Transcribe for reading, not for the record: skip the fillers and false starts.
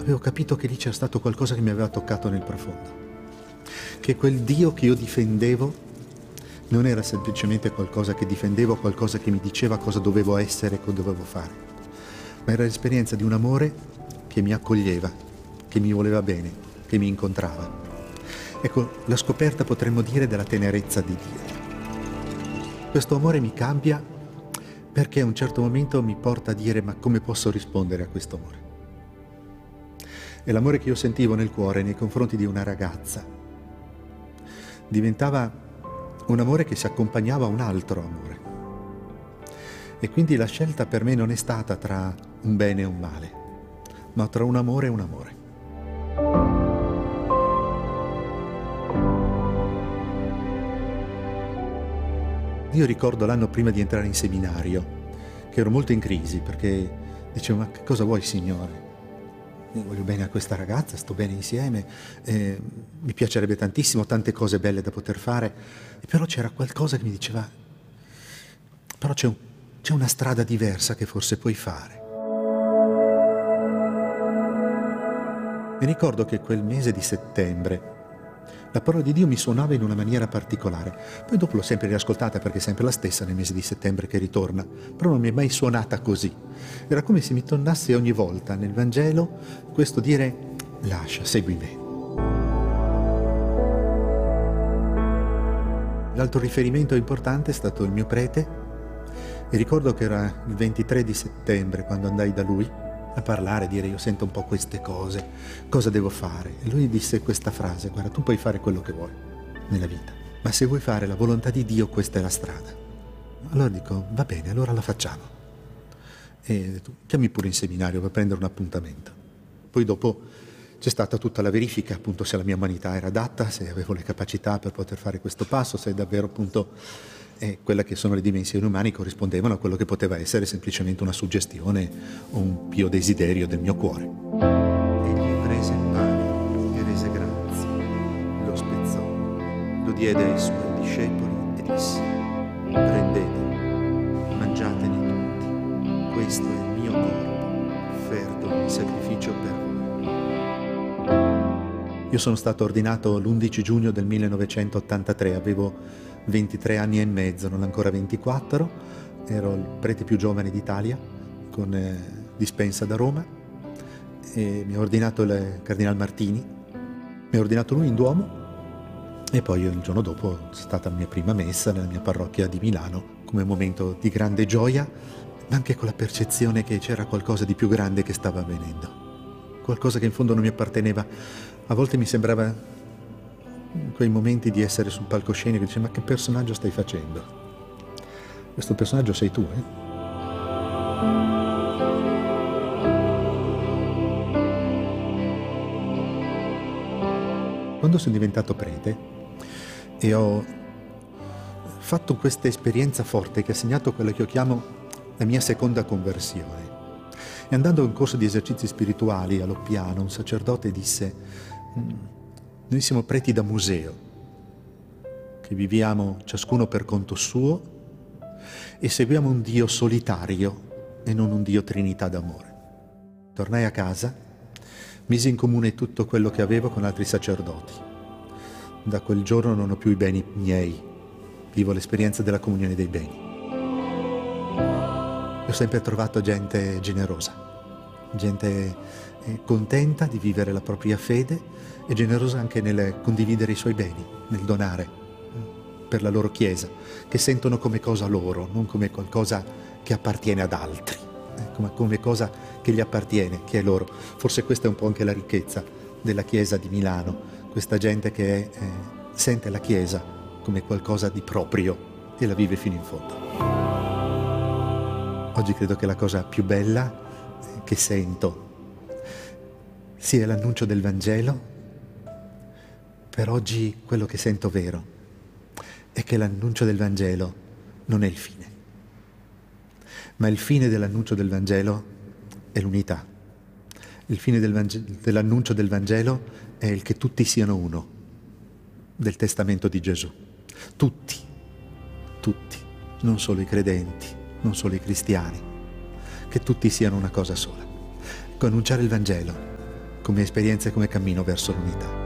avevo capito che lì c'era stato qualcosa che mi aveva toccato nel profondo, che quel Dio che io difendevo non era semplicemente qualcosa che difendevo, qualcosa che mi diceva cosa dovevo essere e cosa dovevo fare, ma era l'esperienza di un amore che mi accoglieva, che mi voleva bene, che mi incontrava. Ecco, la scoperta, potremmo dire, della tenerezza di Dio. Questo amore mi cambia perché a un certo momento mi porta a dire: ma come posso rispondere a questo amore? E l'amore che io sentivo nel cuore nei confronti di una ragazza diventava un amore che si accompagnava a un altro amore. E quindi la scelta per me non è stata tra un bene e un male, ma tra un amore e un amore. Io ricordo l'anno prima di entrare in seminario, che ero molto in crisi, perché dicevo: ma che cosa vuoi, Signore? Io voglio bene a questa ragazza, sto bene insieme, mi piacerebbe tantissimo, tante cose belle da poter fare, e però c'era qualcosa che mi diceva: però c'è una strada diversa che forse puoi fare. Mi ricordo che quel mese di settembre la parola di Dio mi suonava in una maniera particolare. Poi dopo l'ho sempre riascoltata, perché è sempre la stessa nel mese di settembre che ritorna, però non mi è mai suonata così. Era come se mi tornasse ogni volta nel Vangelo questo dire: lascia, segui me. L'altro riferimento importante è stato il mio prete, e ricordo che era il 23 di settembre quando andai da lui a parlare, a dire: io sento un po' queste cose, cosa devo fare? E lui disse questa frase: guarda, tu puoi fare quello che vuoi nella vita, ma se vuoi fare la volontà di Dio, questa è la strada. Allora dico: va bene, allora la facciamo. E tu chiami pure in seminario per prendere un appuntamento. Poi dopo c'è stata tutta la verifica, appunto, se la mia umanità era adatta, se avevo le capacità per poter fare questo passo, se davvero, appunto, quelle che sono le dimensioni umane corrispondevano a quello che poteva essere semplicemente una suggestione o un pio desiderio del mio cuore. Egli prese il pane e rese grazie, lo spezzò, lo diede ai suoi discepoli e disse: prendete, mangiatene tutti, questo è il mio corpo, offerto in sacrificio per voi. Io sono stato ordinato l'11 giugno del 1983, avevo 23 anni e mezzo, non ancora 24, ero il prete più giovane d'Italia, con dispensa da Roma, e mi ha ordinato il Cardinal Martini, mi ha ordinato lui in Duomo, e poi il giorno dopo è stata la mia prima messa nella mia parrocchia di Milano, come momento di grande gioia, ma anche con la percezione che c'era qualcosa di più grande che stava avvenendo, qualcosa che in fondo non mi apparteneva. A volte mi sembrava, in quei momenti, di essere sul palcoscenico, dice: ma che personaggio stai facendo? Questo personaggio sei tu, Quando sono diventato prete e ho fatto questa esperienza forte che ha segnato quello che io chiamo la mia seconda conversione, e andando in corso di esercizi spirituali a Loppiano, un sacerdote disse: noi siamo preti da museo, che viviamo ciascuno per conto suo e seguiamo un Dio solitario e non un Dio Trinità d'amore. Tornai a casa, misi in comune tutto quello che avevo con altri sacerdoti. Da quel giorno non ho più i beni miei, vivo l'esperienza della comunione dei beni. Ho sempre trovato gente generosa, gente contenta di vivere la propria fede e generosa anche nel condividere i suoi beni, nel donare per la loro Chiesa, che sentono come cosa loro, non come qualcosa che appartiene ad altri, come cosa che gli appartiene, che è loro. Forse questa è un po' anche la ricchezza della Chiesa di Milano, questa gente che sente la Chiesa come qualcosa di proprio e la vive fino in fondo. Oggi credo che la cosa più bella che sento sia l'annuncio del Vangelo. Per oggi quello che sento vero è che l'annuncio del Vangelo non è il fine, ma il fine dell'annuncio del Vangelo è l'unità. Il fine dell'annuncio del Vangelo è il che tutti siano uno, del testamento di Gesù. Tutti, non solo i credenti, non solo i cristiani, che tutti siano una cosa sola. Ecco, annunciare il Vangelo come esperienza e come cammino verso l'unità.